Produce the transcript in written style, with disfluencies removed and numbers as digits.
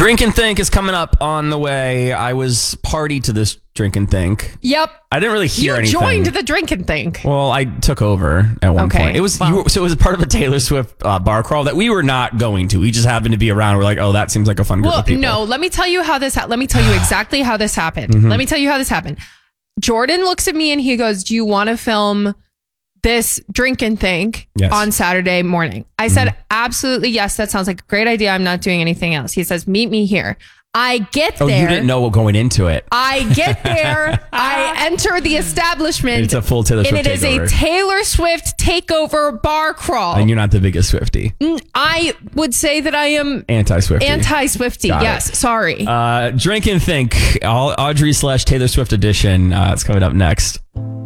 Drink and Think is coming up on the way. I was party to this Drink and Think. Yep. I didn't really hear anything. You joined the Drink and Think. Well, I took over at one point. It was so it was part of a Taylor Swift bar crawl that we were not going to. We just happened to be around. We're like, oh, that seems like a fun group of people. No, let me tell you how this. Let me tell you exactly how this happened. Mm-hmm. Let me tell you how this happened. Jordan looks at me and he goes, "Do you want to film this Drink and Think on Saturday morning?" I said, absolutely yes. That sounds like a great idea. I'm not doing anything else. He says, "Meet me here." I get there. Oh, you didn't know what going into it. I get there. I enter the establishment. It's a full Taylor Swift and it takeover. is a Taylor Swift takeover bar crawl. And you're not the biggest Swiftie. I would say that I am anti-Swiftie. Anti-Swiftie. Yes. Sorry. Drink and Think, Audrey / Taylor Swift edition. It's coming up next.